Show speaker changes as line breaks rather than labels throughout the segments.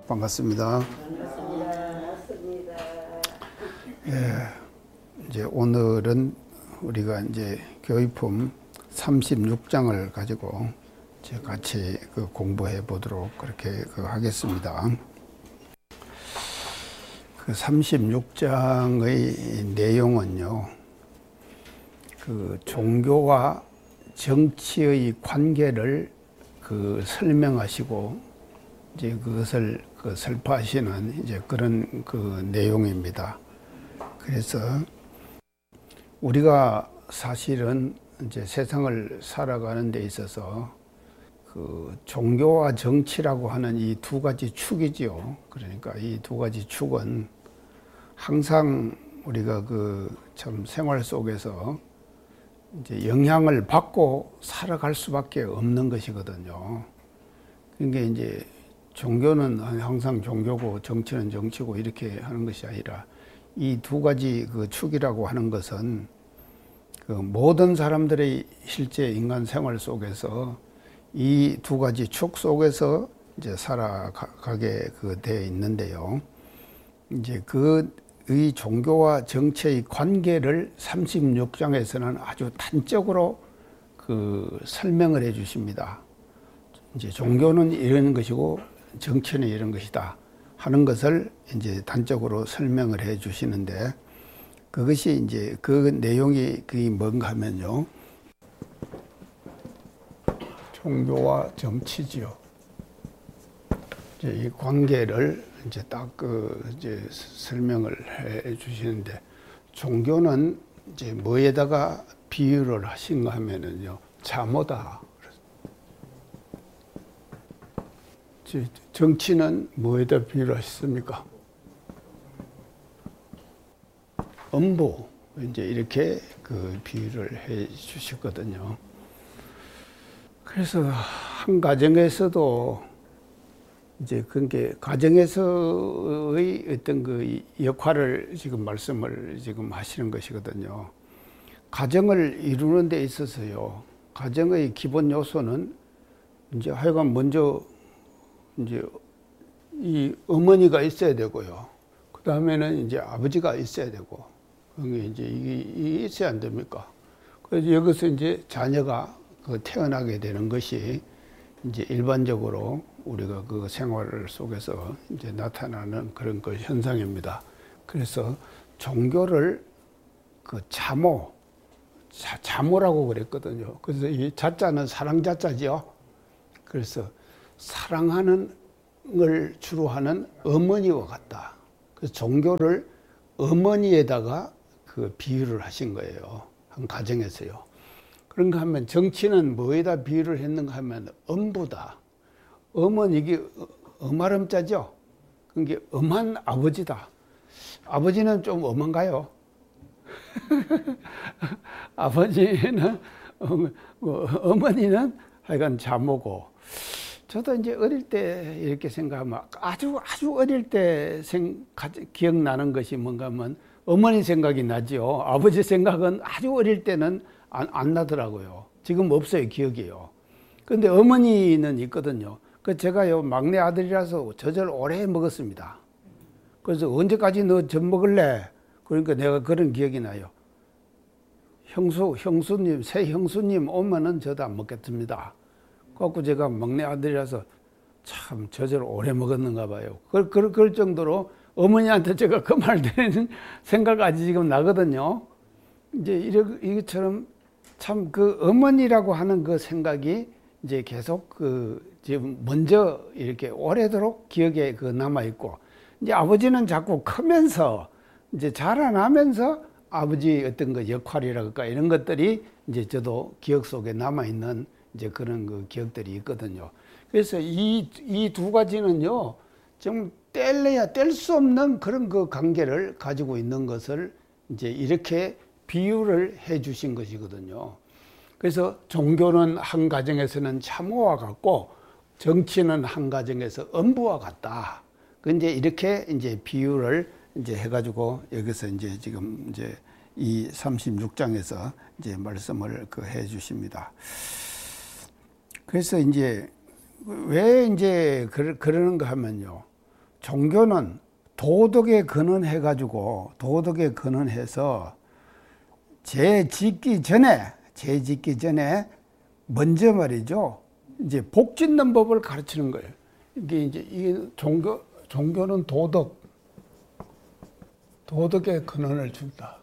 반갑습니다.
반갑습니다.
예, 이제 오늘은 우리가 이제 교의품 36장을 가지고 이제 같이 공부해 보도록 그렇게 하겠습니다. 그 36장의 내용은요, 종교와 정치의 관계를 설명하시고 이제 그것을 설파하시는 이제 그런 내용입니다. 그래서 우리가 사실은 이제 세상을 살아가는 데 있어서 종교와 정치라고 하는 이 두 가지 축이지요. 그러니까 이 두 가지 축은 항상 우리가 참 생활 속에서 이제 영향을 받고 살아갈 수밖에 없는 것이거든요. 그러니까 이제 종교는 항상 종교고 정치는 정치고 이렇게 하는 것이 아니라 이 두 가지 축이라고 하는 것은 모든 사람들의 실제 인간 생활 속에서 이 두 가지 축 속에서 이제 살아가게 되어 있는데요. 이제 이 종교와 정치의 관계를 36장에서는 아주 단적으로 설명을 해 주십니다. 이제 종교는 이런 것이고 정치는 이런 것이다 하는 것을 이제 단적으로 설명을 해 주시는데, 그것이 이제 그 내용이 뭔가 하면요, 종교와 정치지요. 이제 이 관계를 이제 딱 이제 설명을 해 주시는데, 종교는 이제 뭐에다가 비유를 하신가 하면은요, 잠오다. 정치는 뭐에다 비유를 하셨습니까? 음부. 이제 이렇게 비유를 해 주셨거든요. 그래서 한 가정에서도 이제 그게 가정에서의 어떤 역할을 지금 말씀을 지금 하시는 것이거든요. 가정을 이루는 데 있어서요, 가정의 기본 요소는 이제 하여간 먼저 이제 이 어머니가 있어야 되고요. 그 다음에는 이제 아버지가 있어야 되고, 그게 이제 이게 있어야 안 됩니까? 그래서 여기서 이제 자녀가 태어나게 되는 것이 이제 일반적으로 우리가 생활 속에서 이제 나타나는 그런 현상입니다. 그래서 종교를 자모라고 그랬거든요. 그래서 이 자자는 사랑 자자지요. 그래서 사랑하는 걸 주로 하는 어머니와 같다. 그래서 종교를 어머니에다가 비유를 하신 거예요. 한 가정에서요. 그런가 하면 정치는 뭐에다 비유를 했는가 하면 엄부다. 엄은 이게 엄하름자죠. 그게 엄한 아버지다. 아버지는 좀 엄한가요? 아버지는 어머니는 하여간 자모고. 저도 이제 어릴 때 이렇게 생각하면 아주 어릴 때 기억나는 것이 뭔가 하면 어머니 생각이 나죠. 아버지 생각은 아주 어릴 때는 안 나더라고요. 지금 없어요, 기억이요. 그런데 어머니는 있거든요. 제가요, 막내 아들이라서 젖을 오래 먹었습니다. 그래서 언제까지 너 젖 먹을래? 그러니까 내가 그런 기억이 나요. 형수님, 새 형수님 오면은 저도 안 먹겠습니다. 그래갖고 제가 막내 아들이라서 참 젖을 오래 먹었는가 봐요. 그럴 정도로 어머니한테 제가 그 말 들은 생각까지 지금 나거든요. 이제 이것처럼 참 어머니라고 하는 생각이 이제 계속 지금 먼저 이렇게 오래도록 기억에 남아있고, 이제 아버지는 자꾸 크면서 이제 자라나면서 아버지 어떤 역할이랄까 이런 것들이 이제 저도 기억 속에 남아있는 이제 그런 기억들이 있거든요. 그래서 이 두 가지는요, 좀 뗄래야 뗄 수 없는 그런 관계를 가지고 있는 것을 이제 이렇게 비유를 해 주신 것이거든요. 그래서 종교는 한 가정에서는 참호와 같고 정치는 한 가정에서 엄부와 같다. 근데 이렇게 이제 비유를 이제 해가지고 여기서 이제 지금 이제 이 36장에서 이제 말씀을 해 주십니다. 그래서 이제 왜 이제 그러는가 하면요. 종교는 도덕에 근원해가지고, 도덕에 근원해서 죄 짓기 전에 먼저 말이죠. 이제 복 짓는 법을 가르치는 거예요. 이게 종교는 도덕에 근원을 준다.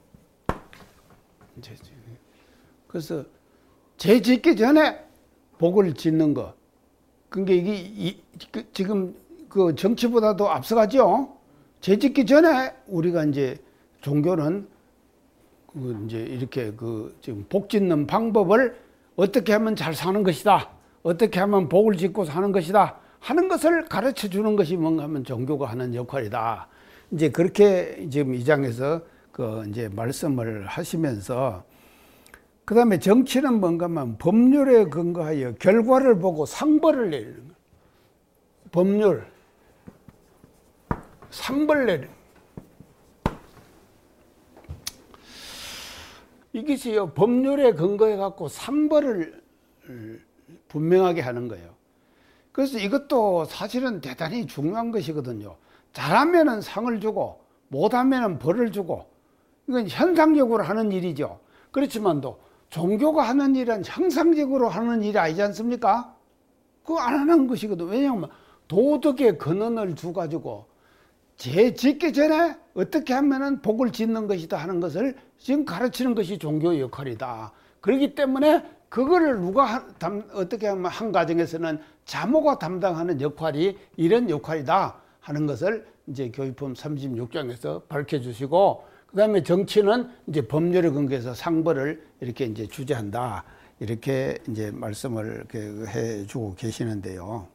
그래서 죄 짓기 전에 복을 짓는 거. 그러니까 이게 지금 그 정치보다도 앞서가죠. 죄 짓기 전에 우리가 이제 종교는 이제 이렇게 지금 복 짓는 방법을 어떻게 하면 잘 사는 것이다. 어떻게 하면 복을 짓고 사는 것이다. 하는 것을 가르쳐 주는 것이 뭔가 하면 종교가 하는 역할이다. 이제 그렇게 지금 이 장에서 이제 말씀을 하시면서 그 다음에 정치는 뭔가 하면 법률에 근거하여 결과를 보고 상벌을 내리는 거예요. 법률. 상벌 내리는 거예요. 이것이요, 법률에 근거해 갖고 상벌을 분명하게 하는 거예요. 그래서 이것도 사실은 대단히 중요한 것이거든요. 잘하면은 상을 주고 못하면은 벌을 주고, 이건 현상적으로 하는 일이죠. 그렇지만도 종교가 하는 일은 형상적으로 하는 일이 아니지 않습니까? 그거 안 하는 것이거든. 왜냐하면 도덕의 근원을 주가지고 죄 짓기 전에 어떻게 하면은 복을 짓는 것이다 하는 것을 지금 가르치는 것이 종교의 역할이다. 그렇기 때문에 그거를 누가 어떻게 하면 한 가정에서는 자모가 담당하는 역할이 이런 역할이다 하는 것을 이제 교육품 36장에서 밝혀주시고, 그 다음에 정치는 이제 법률에 근거해서 상벌을 이렇게 이제 주재한다. 이렇게 이제 말씀을 해주고 계시는데요.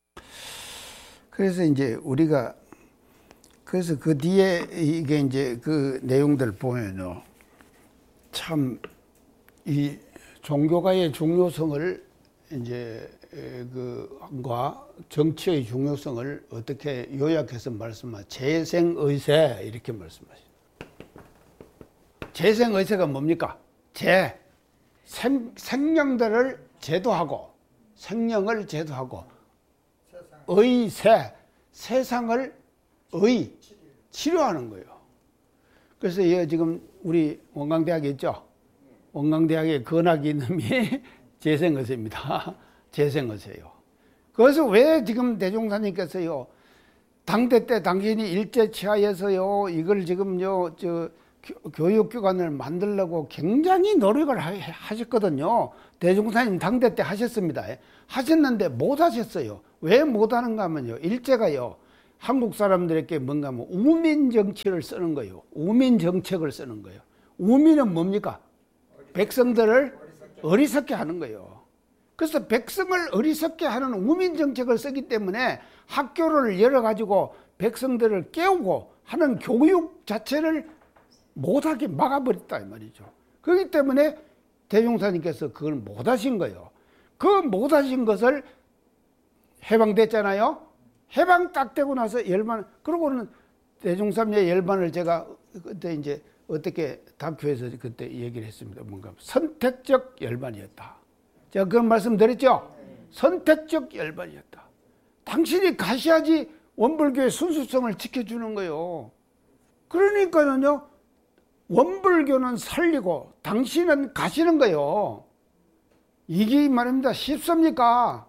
그래서 이제 우리가 그래서 그 뒤에 이게 이제 그 내용들 보면요, 참 이 종교가의 중요성을 이제 그과 정치의 중요성을 어떻게 요약해서 말씀하죠. 재생의세 이렇게 말씀하시죠. 재생의세가 뭡니까? 생명들을 제도하고, 생명을 제도하고, 의세, 세상을 치료하는 거예요. 그래서 지금 우리 원광대학에 있죠. 원광대학의 근학 이름이 재생의세입니다. 재생의세요. 그래서 왜 지금 대종사님께서요, 당대 때 당신이 일제 치하에서요, 이걸 지금요, 교육기관을 만들려고 굉장히 노력을 하셨거든요. 대종사님 당대 때 하셨습니다. 하셨는데 못 하셨어요. 왜 못 하는가 하면요, 일제가요, 한국 사람들에게 뭔가 하면 우민 정치를 쓰는 거예요. 우민 정책을 쓰는 거예요. 우민은 뭡니까? 백성들을 어리석게 하는 거예요. 그래서 백성을 어리석게 하는 우민 정책을 쓰기 때문에 학교를 열어가지고 백성들을 깨우고 하는 교육 자체를 못하게 막아버렸다 이 말이죠. 그렇기 때문에 대종사님께서 그걸 못하신 거예요. 그 못하신 것을 해방됐잖아요. 해방 딱 되고 나서 열반, 그러고는 대종사님의 열반을 제가 그때 이제 어떻게 다큐에서 그때 얘기를 했습니다. 뭔가 선택적 열반이었다. 제가 그런 말씀 드렸죠? 선택적 열반이었다. 당신이 가셔야지 원불교의 순수성을 지켜주는 거예요. 그러니까는요, 원불교는 살리고 당신은 가시는 거예요. 이게 말입니다. 쉽습니까?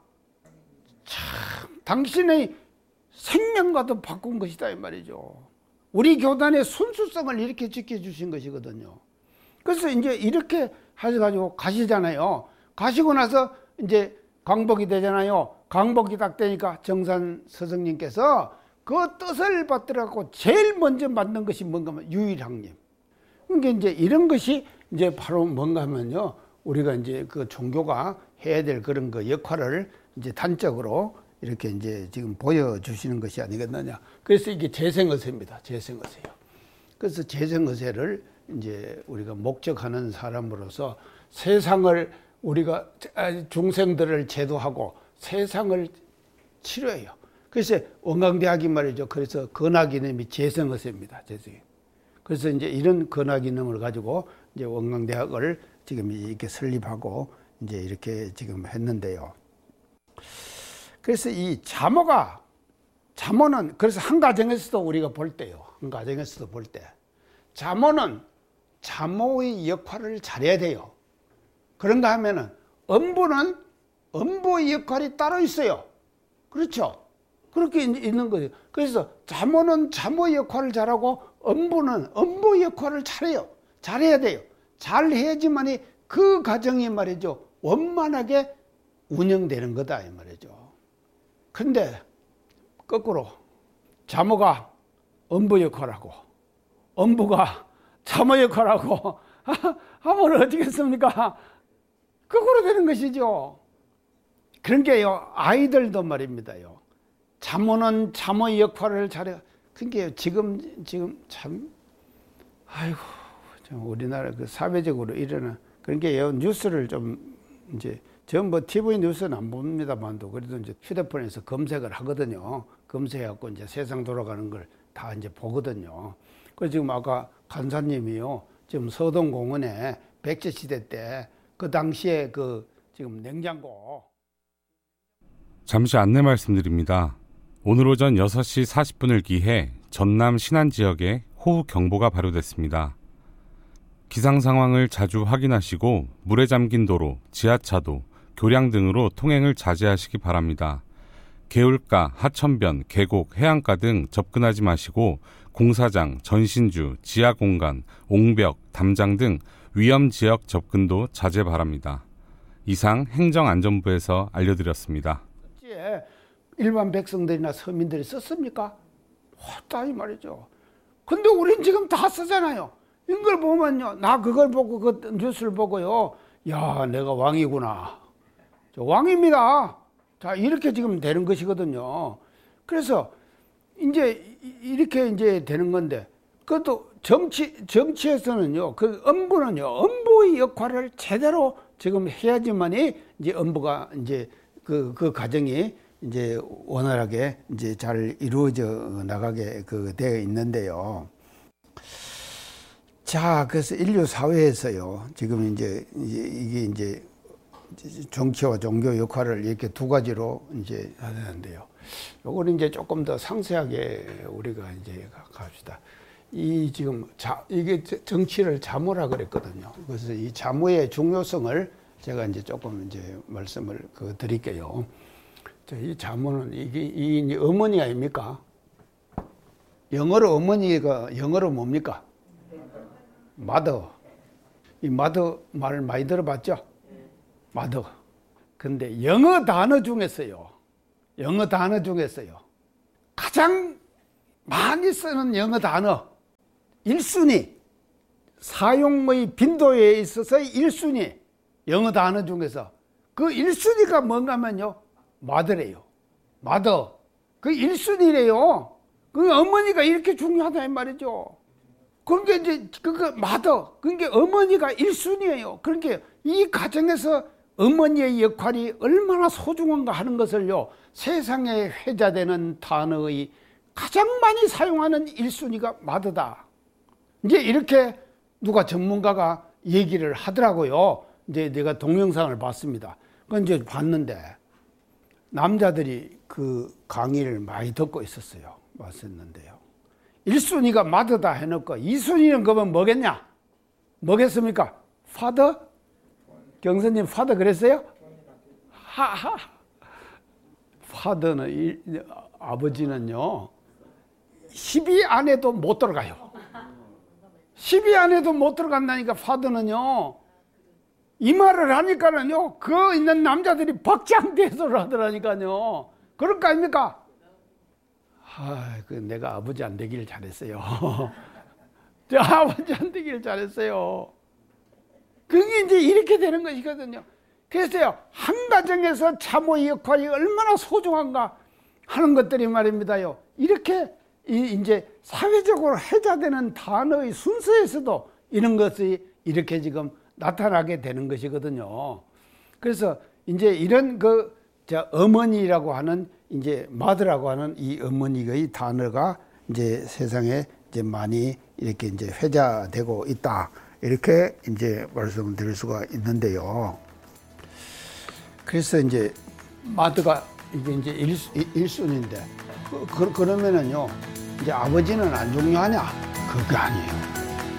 참, 당신의 생명과도 바꾼 것이다 이 말이죠. 우리 교단의 순수성을 이렇게 지켜주신 것이거든요. 그래서 이제 이렇게 하셔가지고 가시잖아요. 가시고 나서 이제 광복이 되잖아요. 광복이 딱 되니까 정산 스승님께서 그 뜻을 받들어갖고 제일 먼저 만든 것이 뭔가 하면 유일학님. 그러니까 이제 이런 것이 이제 바로 뭔가 하면요, 우리가 이제 그 종교가 해야 될 그런 그 역할을 이제 단적으로 이렇게 이제 지금 보여주시는 것이 아니겠느냐. 그래서 이게 재생의세입니다. 재생의세요. 그래서 재생의세를 이제 우리가 목적하는 사람으로서 세상을 우리가 중생들을 제도하고 세상을 치료해요. 그래서 원광대학이 말이죠. 그래서 근학 이름이 재생의세입니다. 재생. 그래서 이제 이런 근학 이름을 가지고 이제 원광대학을 지금 이렇게 설립하고 이제 이렇게 지금 했는데요. 그래서 이 자모가 자모는 그래서 한 가정에서도 우리가 볼 때요. 한 가정에서도 볼 때 자모는 자모의 역할을 잘해야 돼요. 그런가 하면은 엄부는 엄부의 역할이 따로 있어요. 그렇죠? 그렇게 있는 거예요. 그래서 자모는 자모의 역할을 잘하고 엄부는 엄부의 역할을 잘해요. 잘해야 돼요. 잘해야지만이 그 가정이 말이죠. 원만하게 운영되는 거다 이 말이죠. 근데 거꾸로 자모가 엄부 역할하고 엄부가 자모 역할하고 하면 어떻겠습니까? 거꾸로 되는 것이죠. 그런 게요. 아이들도 말입니다요. 자모는 자모의 역할을 잘해. 그게 지금 참 아이고 우리나라 그 사회적으로 일어나 그런 게요. 뉴스를 좀 이제 전 뭐 TV 뉴스는 안 봅니다만도 그래도 이제 휴대폰에서 검색을 하거든요. 검색해갖고 이제 세상 돌아가는 걸 다 이제 보거든요. 그래서 지금 아까 간사님이요. 지금 서동공원에 백제시대 때 그 당시에 그 지금 냉장고.
잠시 안내 말씀드립니다. 오늘 오전 6시 40분을 기해 전남 신안 지역에 호우 경보가 발효됐습니다. 기상 상황을 자주 확인하시고 물에 잠긴 도로, 지하차도, 교량 등으로 통행을 자제하시기 바랍니다. 개울가, 하천변, 계곡, 해안가 등 접근하지 마시고 공사장, 전신주, 지하공간, 옹벽, 담장 등 위험지역 접근도 자제 바랍니다. 이상 행정안전부에서 알려드렸습니다.
일반 백성들이나 서민들이 썼습니까? 없다 이 말이죠. 근데 우린 지금 다 쓰잖아요. 이걸 보면요. 나 그걸 보고 그 뉴스를 보고요. 야, 내가 왕이구나. 저 왕입니다. 자, 이렇게 지금 되는 것이거든요. 그래서 이제 이렇게 이제 되는 건데 그것도 정치에서는요. 그 엄부는요. 엄부의 역할을 제대로 지금 해야지만이 이제 엄부가 이제 그 가정이 이제 원활하게 이제 잘 이루어져 나가게 그 되어 있는데요. 자, 그래서 인류 사회에서요. 지금 이제 이게 이제 정치와 종교 역할을 이렇게 두 가지로 이제 하는데요. 요거는 이제 조금 더 상세하게 우리가 이제 갑시다. 이 지금 이게 정치를 자모라 그랬거든요. 그래서 이 자모의 중요성을 제가 이제 조금 이제 말씀을 드릴게요. 이 자모는 이게 어머니 아닙니까? 영어로 어머니가 영어로 뭡니까? mother. 이 mother 말 많이 들어봤죠? mother. 근데 영어 단어 중에서요. 가장 많이 쓰는 영어 단어 1순위 사용의 빈도에 있어서 1순위 영어 단어 중에서 그 1순위가 뭔가면요. mother래요. mother. 그 1순위래요. 그 어머니가 이렇게 중요하다 이 말이죠. 그러니까 이제 mother. 그러니까 어머니가 1순위예요. 그러니까 이 가정에서 어머니의 역할이 얼마나 소중한가 하는 것을요. 세상에 회자되는 단어의 가장 많이 사용하는 1순위가 mother다. 이제 이렇게 누가 전문가가 얘기를 하더라고요. 이제 내가 동영상을 봤습니다. 그건 이제 봤는데 남자들이 그 강의를 많이 듣고 있었어요. 봤었는데요. 1순위가 mother다 해놓고 2순위는 그러면 뭐겠냐? 뭐겠습니까? father? 경선님 father 그랬어요? 하하. father는 아버지는요. 10위 안에도 못 들어가요. 10위 안에도 못 들어간다니까 father는요. 이 말을 하니까는요. 그 있는 남자들이 박장대소를 하더라니까요. 그럴 거 아닙니까? 내가 아버지 안 되길 잘했어요. 아버지 안 되길 잘했어요. 그게 이제 이렇게 되는 것이거든요. 그래서요, 한 가정에서 자모의 역할이 얼마나 소중한가 하는 것들이 말입니다요. 이렇게 이제 사회적으로 회자되는 단어의 순서에서도 이런 것이 이렇게 지금 나타나게 되는 것이거든요. 그래서 이제 이런 어머니라고 하는 이제 mother라고 하는 이 어머니의 단어가 이제 세상에 이제 많이 이렇게 이제 회자되고 있다. 이렇게 이제 말씀드릴 수가 있는데요. 그래서 이제 mother가 이게 이제 1순위인데 그러면은요, 이제 아버지는 안 중요하냐? 그게 아니에요.